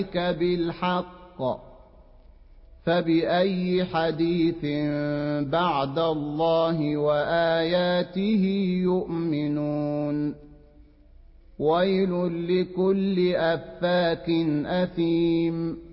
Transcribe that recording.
بالحق فبأي حديث بعد الله وآياته يؤمنون ويل لكل أفاك أثيم